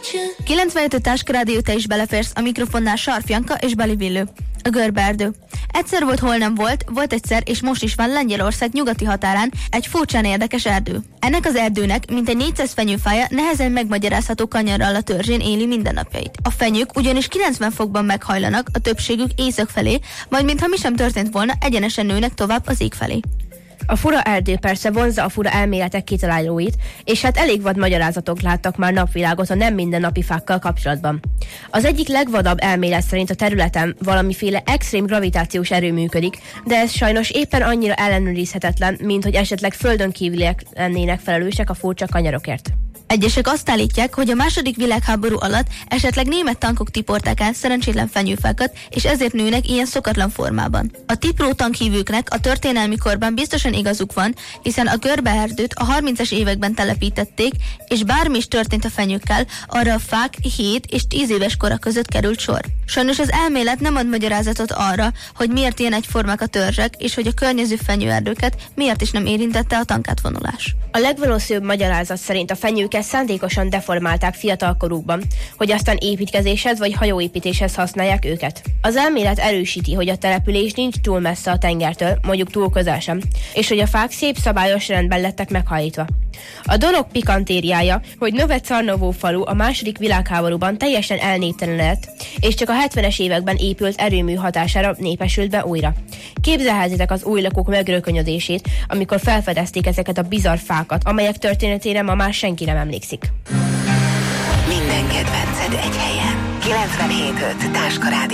95 Táskarádió, te is beleférsz, a mikrofonnál Sarf Janka és Bali Villő. A görbeerdő. Egyszer volt, hol nem volt egyszer, és most is van Lengyelország nyugati határán egy furcsán érdekes erdő. Ennek az erdőnek mintegy 400 fenyőfája nehezen megmagyarázható kanyarral a törzsén éli mindennapjait. A fenyők ugyanis 90 fokban meghajlanak, a többségük észak felé, majd mintha mi sem történt volna, egyenesen nőnek tovább az ég felé. A fura erdő persze vonzza a fura elméletek kitalálóit, és hát elég vad magyarázatok láttak már napvilágot a nem mindennapi fákkal kapcsolatban. Az egyik legvadabb elmélet szerint a területen valamiféle extrém gravitációs erő működik, de ez sajnos éppen annyira ellenőrizhetetlen, mint hogy esetleg földön kívüliek lennének felelősek a furcsa kanyarokért. Egyesek azt állítják, hogy a II. Világháború alatt esetleg német tankok tiporták el szerencsétlen fenyőfákat, és ezért nőnek ilyen szokatlan formában. A tipró tankhívőknek a történelmi korban biztosan igazuk van, hiszen a görbeerdőt a 30-as években telepítették, és bármi is történt a fenyőkkel, arra a fák 7 és 10 éves kora között került sor. Sajnos az elmélet nem ad magyarázatot arra, hogy miért ilyen egyformák a törzsek, és hogy a környező fenyőerdőket miért is nem érintette a tankátvonulás. A legvalószínűbb magyarázat szerint a fenyőket szándékosan deformálták fiatalkorukban, hogy aztán építkezéshez vagy hajóépítéshez használják őket. Az elmélet erősíti, hogy a település nincs túl messze a tengertől, mondjuk túl közel sem, és hogy a fák szép szabályos rendben lettek meghajítva. A dolog pikantériája, hogy Nové Czarnovo falu a II. Világháborúban teljesen elnéptelenedett, és csak a 70-es években épült erőmű hatására népesült be újra. Képzelhetitek az új lakók megrökönyödését, amikor felfedezték ezeket a bizarr fákat, amelyek történetére ma már senki nem emlékszik. Minden kedvenced egy helyen. 97.5 Táskarádió.